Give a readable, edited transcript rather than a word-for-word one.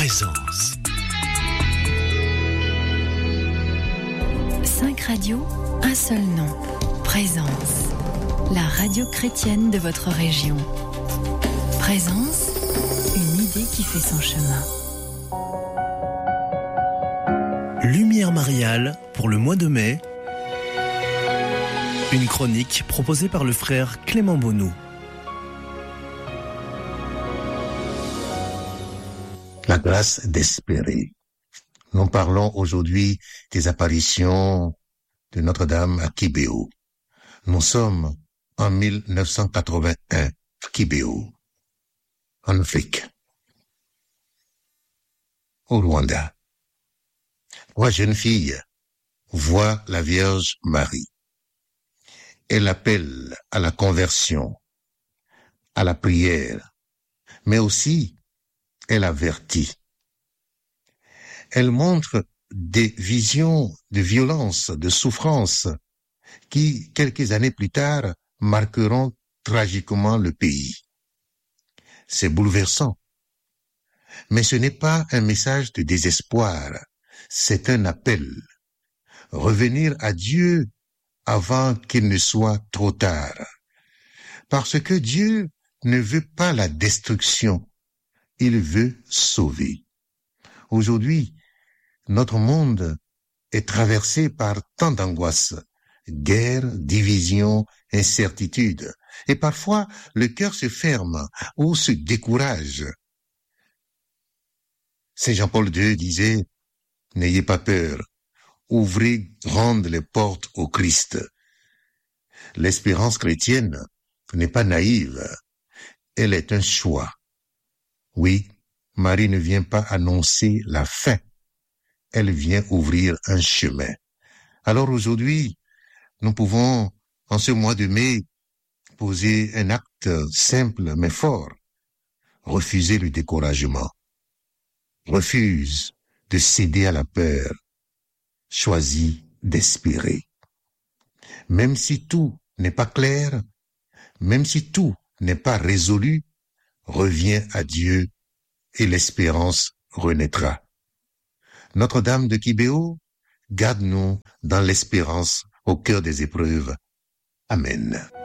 Présence. 5 radios, un seul nom. Présence. La radio chrétienne de votre région. Présence, une idée qui fait son chemin. Lumière mariale pour le mois de mai. Une chronique proposée par le frère Clément Bonnou. La grâce d'espérer. Nous parlons aujourd'hui des apparitions de Notre-Dame à Kibéo. Nous sommes en 1981, Kibéo, en Afrique, au Rwanda. 3 jeunes filles voient la Vierge Marie. Elle appelle à la conversion, à la prière, mais aussi elle avertit. Elle montre des visions de violence, de souffrance, qui, quelques années plus tard, marqueront tragiquement le pays. C'est bouleversant. Mais ce n'est pas un message de désespoir, c'est un appel. Revenir à Dieu avant qu'il ne soit trop tard. Parce que Dieu ne veut pas la destruction, il veut sauver. Aujourd'hui, notre monde est traversé par tant d'angoisses, guerre, division, incertitude. Et parfois, le cœur se ferme ou se décourage. Saint Jean-Paul II disait, « N'ayez pas peur, ouvrez grandes les portes au Christ. » L'espérance chrétienne n'est pas naïve, elle est un choix. Oui, Marie ne vient pas annoncer la fin, elle vient ouvrir un chemin. Alors aujourd'hui, nous pouvons, en ce mois de mai, poser un acte simple mais fort. Refuser le découragement. Refuse de céder à la peur. Choisis d'espérer. Même si tout n'est pas clair, même si tout n'est pas résolu, reviens à Dieu et l'espérance renaîtra. Notre-Dame de Kibéo, garde-nous dans l'espérance au cœur des épreuves. Amen.